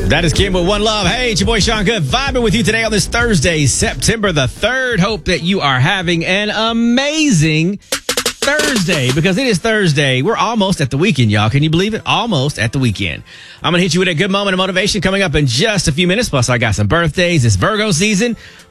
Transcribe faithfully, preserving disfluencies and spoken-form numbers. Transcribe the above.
That is Kim with One Love. Hey, it's your boy Sean Good vibing with you today on this Thursday, September the third. Hope that you are having an amazing Thursday because it is Thursday. We're almost at the weekend, y'all. Can you believe it? Almost at the weekend. I'm going to hit you with a good moment of motivation coming up in just a few minutes. Plus, I got some birthdays. It's Virgo season.